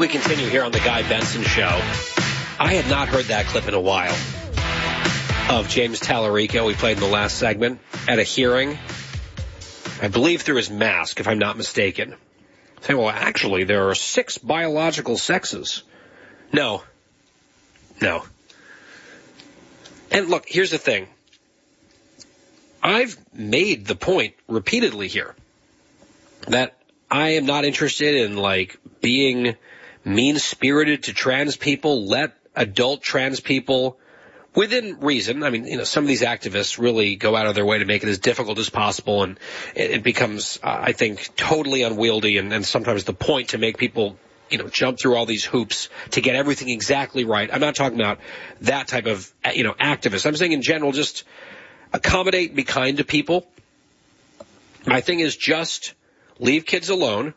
We continue here on the Guy Benson Show. I had not heard that clip in a while of James Tallarico. We played in the last segment at a hearing, I believe through his mask, if I'm not mistaken. Saying, well, actually, there are 6 biological sexes. No. And look, here's the thing. I've made the point repeatedly here that I am not interested in, being mean-spirited to trans people. Let adult trans people, within reason. I mean, some of these activists really go out of their way to make it as difficult as possible, and it becomes, I think, totally unwieldy and sometimes the point to make people, jump through all these hoops to get everything exactly right. I'm not talking about that type of, activist. I'm saying in general, just accommodate and be kind to people. My thing is just leave kids alone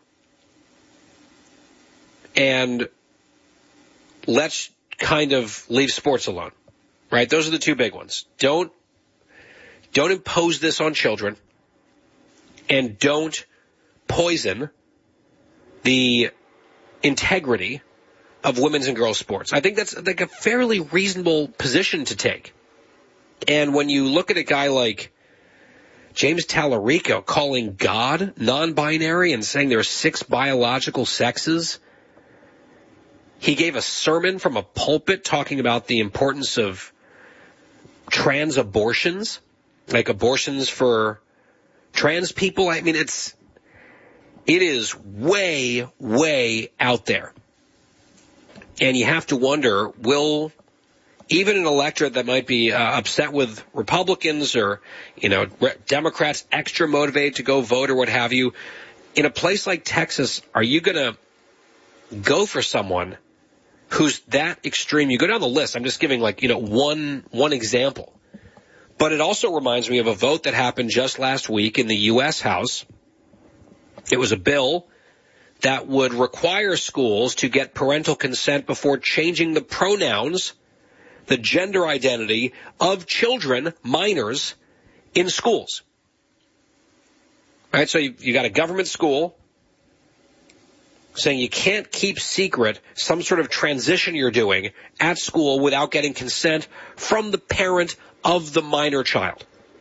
and let's kind of leave sports alone, right? Those are the 2 big ones. Don't impose this on children, and don't poison the integrity of women's and girls' sports. I think that's like a fairly reasonable position to take. And when you look at a guy like James Tallarico calling God non-binary and saying there are 6 biological sexes, he gave a sermon from a pulpit talking about the importance of trans abortions, like abortions for trans people. I mean, it is way, way out there. And you have to wonder, will even an electorate that might be upset with Republicans or, Democrats extra motivated to go vote or what have you, in a place like Texas, are you going to go for someone who's that extreme? You go down the list. I'm just giving one example. But it also reminds me of a vote that happened just last week in the U.S. House. It was a bill that would require schools to get parental consent before changing the pronouns, the gender identity of children, minors, in schools. All right, so you got a government school saying you can't keep secret some sort of transition you're doing at school without getting consent from the parent of the minor child.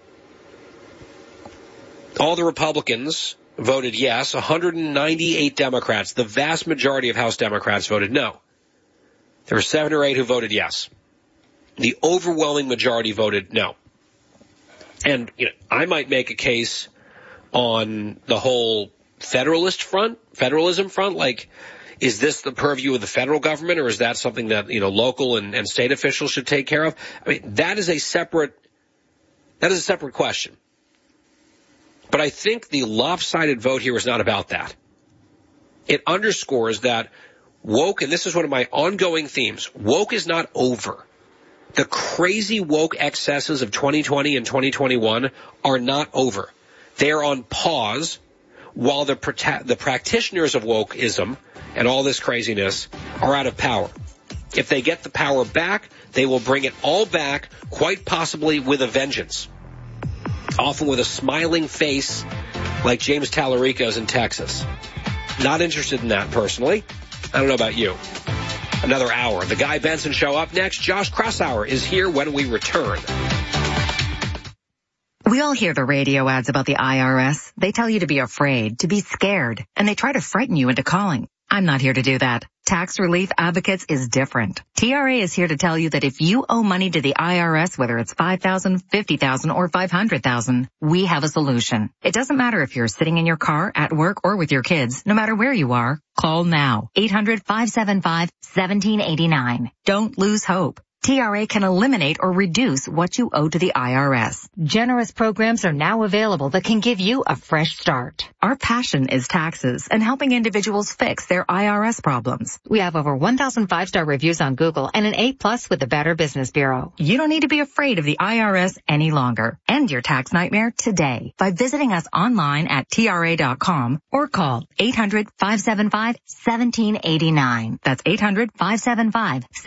All the Republicans voted yes. 198 Democrats, the vast majority of House Democrats, voted no. There were 7 or 8 who voted yes. The overwhelming majority voted no. And I might make a case on the whole federalism front, is this the purview of the federal government, or is that something that, local and state officials should take care of? I mean, that is a separate question. But I think the lopsided vote here is not about that. It underscores that woke, and this is one of my ongoing themes, woke is not over. The crazy woke excesses of 2020 and 2021 are not over. They are on pause while the practitioners of wokeism and all this craziness are out of power. If they get the power back, they will bring it all back, quite possibly with a vengeance. Often with a smiling face like James Tallarico's in Texas. Not interested in that, personally. I don't know about you. Another hour. The Guy Benson Show up next. Josh Kraushaar is here when we return. We all hear the radio ads about the IRS. They tell you to be afraid, to be scared, and they try to frighten you into calling. I'm not here to do that. Tax Relief Advocates is different. TRA is here to tell you that if you owe money to the IRS, whether it's $5,000, $50,000, or $500,000, we have a solution. It doesn't matter if you're sitting in your car, at work, or with your kids. No matter where you are, call now. 800-575-1789. Don't lose hope. TRA can eliminate or reduce what you owe to the IRS. Generous programs are now available that can give you a fresh start. Our passion is taxes and helping individuals fix their IRS problems. We have over 1,000 5-star reviews on Google and an A+ with the Better Business Bureau. You don't need to be afraid of the IRS any longer. End your tax nightmare today by visiting us online at TRA.com or call 800-575-1789. That's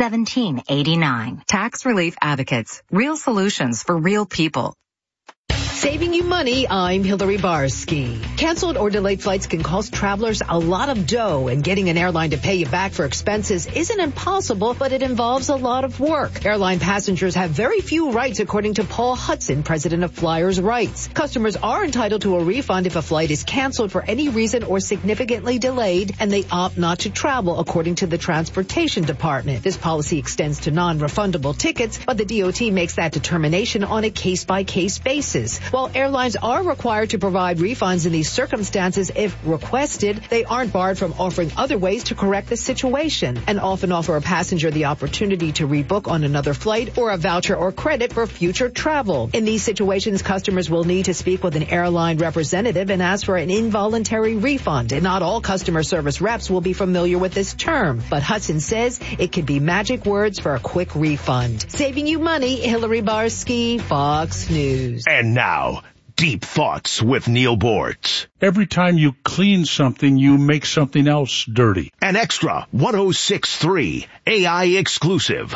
800-575-1789. Tax Relief Advocates. Real solutions for real people. Saving you money, I'm Hillary Barsky. Canceled or delayed flights can cost travelers a lot of dough, and getting an airline to pay you back for expenses isn't impossible, but it involves a lot of work. Airline passengers have very few rights, according to Paul Hudson, president of Flyers Rights. Customers are entitled to a refund if a flight is canceled for any reason or significantly delayed, and they opt not to travel, according to the Transportation Department. This policy extends to non-refundable tickets, but the DOT makes that determination on a case-by-case basis. While airlines are required to provide refunds in these circumstances if requested, they aren't barred from offering other ways to correct the situation, and often offer a passenger the opportunity to rebook on another flight or a voucher or credit for future travel. In these situations, customers will need to speak with an airline representative and ask for an involuntary refund, and not all customer service reps will be familiar with this term, but Hudson says it could be magic words for a quick refund. Saving you money, Hillary Barsky, Fox News. And now, Deep Thoughts with Neil Bortz. Every time you clean something, you make something else dirty. An extra 106.3 AI exclusive.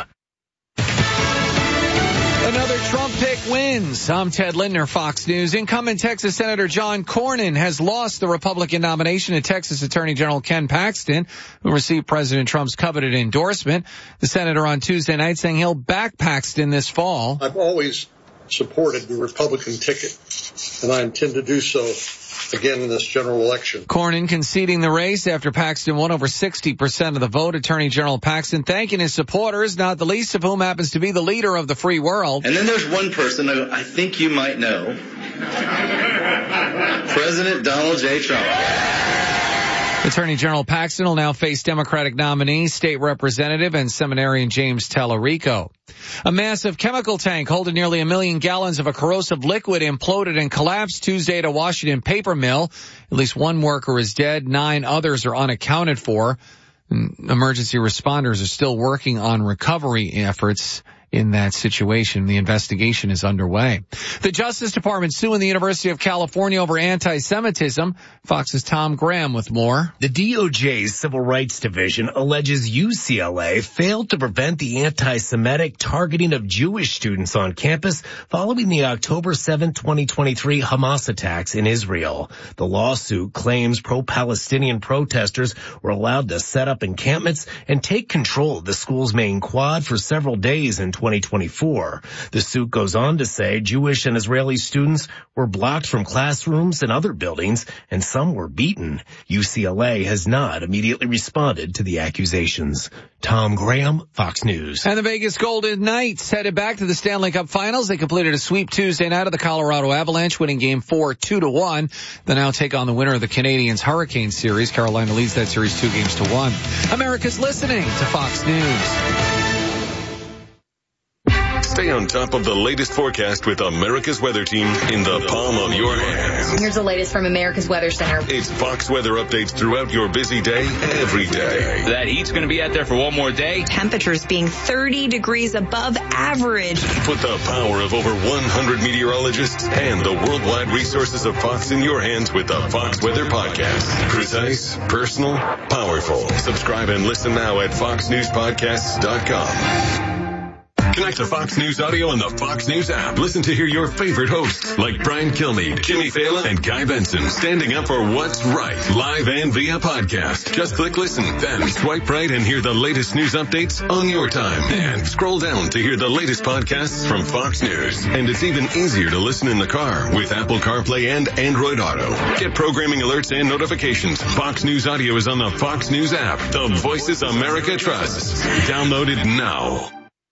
Another Trump pick wins. I'm Ted Lindner, Fox News. Incumbent Texas Senator John Cornyn has lost the Republican nomination to Texas Attorney General Ken Paxton, who received President Trump's coveted endorsement. The senator on Tuesday night saying he'll back Paxton this fall. I've always supported the Republican ticket, and I intend to do so again in this general election. Cornyn conceding the race after Paxton won over 60% of the vote. Attorney General Paxton thanking his supporters, not the least of whom happens to be the leader of the free world. And then there's one person I think you might know. President Donald J. Trump. Attorney General Paxton will now face Democratic nominee, state representative, and seminarian James Tallarico. A massive chemical tank holding nearly 1 million gallons of a corrosive liquid imploded and collapsed Tuesday at a Washington paper mill. At least one worker is dead. 9 others are unaccounted for. Emergency responders are still working on recovery efforts in that situation. The investigation is underway. The Justice Department suing the University of California over anti-Semitism. Fox's Tom Graham with more. The DOJ's Civil Rights Division alleges UCLA failed to prevent the anti-Semitic targeting of Jewish students on campus following the October 7, 2023 Hamas attacks in Israel. The lawsuit claims pro-Palestinian protesters were allowed to set up encampments and take control of the school's main quad for several days in 2024. The suit goes on to say Jewish and Israeli students were blocked from classrooms and other buildings, and some were beaten. UCLA has not immediately responded to the accusations. Tom Graham, Fox News. And the Vegas Golden Knights headed back to the Stanley Cup Finals. They completed a sweep Tuesday night of the Colorado Avalanche, winning Game 4 2-1. They now take on the winner of the Canadiens Hurricane Series. Carolina leads that series 2-1. America's listening to Fox News. Stay on top of the latest forecast with America's Weather Team in the palm of your hands. Here's the latest from America's Weather Center. It's Fox weather updates throughout your busy day, every day. That heat's going to be out there for one more day. Temperatures being 30 degrees above average. Put the power of over 100 meteorologists and the worldwide resources of Fox in your hands with the Fox Weather Podcast. Precise, personal, powerful. Subscribe and listen now at foxnewspodcasts.com. Connect to Fox News Audio on the Fox News app. Listen to hear your favorite hosts like Brian Kilmeade, Jimmy Fallon, and Guy Benson standing up for what's right, live and via podcast. Just click listen, then swipe right and hear the latest news updates on your time. And scroll down to hear the latest podcasts from Fox News. And it's even easier to listen in the car with Apple CarPlay and Android Auto. Get programming alerts and notifications. Fox News Audio is on the Fox News app. The voices America trusts. Download it now.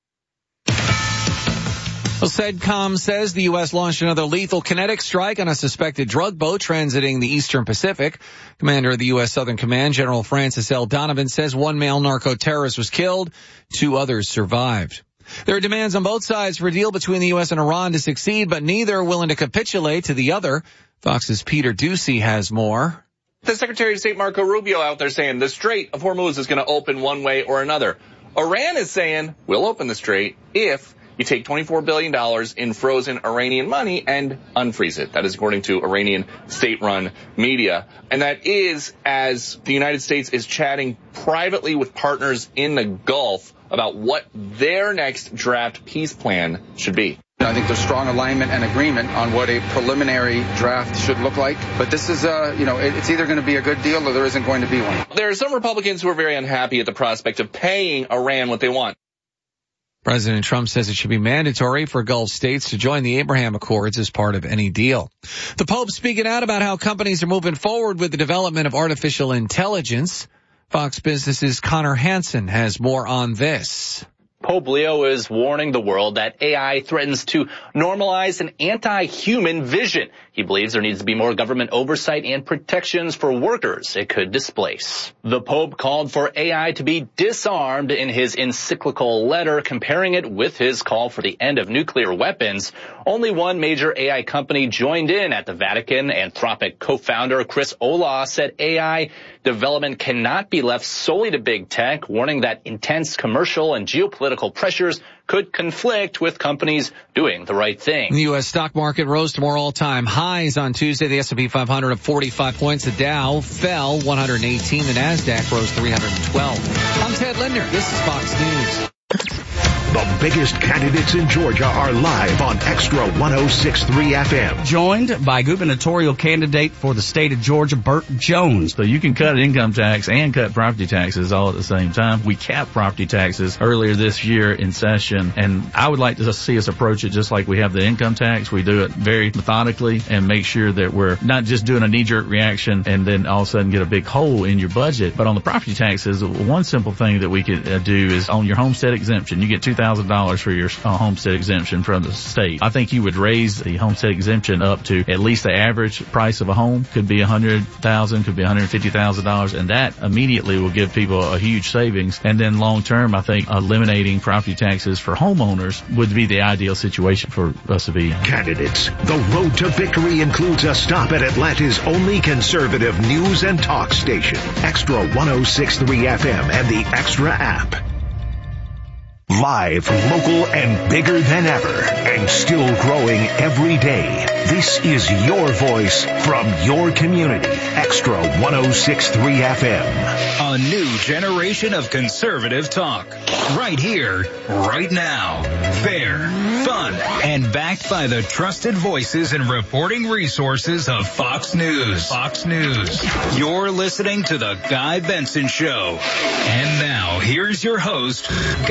Well, CENTCOM says the U.S. launched another lethal kinetic strike on a suspected drug boat transiting the Eastern Pacific. Commander of the U.S. Southern Command, General Francis L. Donovan, says one male narco-terrorist was killed, 2 others survived. There are demands on both sides for a deal between the U.S. and Iran to succeed, but neither are willing to capitulate to the other. Fox's Peter Ducey has more. The Secretary of State Marco Rubio out there saying the Strait of Hormuz is going to open one way or another. Iran is saying we'll open the strait if you take $24 billion in frozen Iranian money and unfreeze it. That is according to Iranian state-run media. And that is as the United States is chatting privately with partners in the Gulf about what their next draft peace plan should be. I think there's strong alignment and agreement on what a preliminary draft should look like. But this is, it's either going to be a good deal or there isn't going to be one. There are some Republicans who are very unhappy at the prospect of paying Iran what they want. President Trump says it should be mandatory for Gulf states to join the Abraham Accords as part of any deal. The Pope speaking out about how companies are moving forward with the development of artificial intelligence. Fox Business's Connor Hansen has more on this. Pope Leo is warning the world that AI threatens to normalize an anti-human vision. He believes there needs to be more government oversight and protections for workers it could displace. The Pope called for AI to be disarmed in his encyclical letter, comparing it with his call for the end of nuclear weapons. Only one major AI company joined in at the Vatican. Anthropic co-founder Chris Olah said AI development cannot be left solely to big tech, warning that intense commercial and geopolitical pressures could conflict with companies doing the right thing. The U.S. stock market rose to more all-time highs on Tuesday. The S&P 500 up 45 points. The Dow fell 118. The NASDAQ rose 312. I'm Ted Linder. This is Fox News. The biggest candidates in Georgia are live on Extra 106.3 FM. Joined by gubernatorial candidate for the state of Georgia, Burt Jones. So you can cut income tax and cut property taxes all at the same time. We capped property taxes earlier this year in session, and I would like to see us approach it just like we have the income tax. We do it very methodically and make sure that we're not just doing a knee-jerk reaction and then all of a sudden get a big hole in your budget. But on the property taxes, one simple thing that we could do is on your homestead exemption, you get $2,000 for your homestead exemption from the state. I think you would raise the homestead exemption up to at least the average price of a home. Could be $100,000, could be $150,000, and that immediately will give people a huge savings. And then long term, I think eliminating property taxes for homeowners would be the ideal situation for us to be in. Candidates, the road to victory includes a stop at Atlanta's only conservative news and talk station, Extra 106.3 FM and the Extra app. Live, local, and bigger than ever, and still growing every day. This is your voice from your community. Extra 106.3 FM. A new generation of conservative talk. Right here, right now. Fair, fun, and backed by the trusted voices and reporting resources of Fox News. Fox News. You're listening to The Guy Benson Show. And now, here's your host,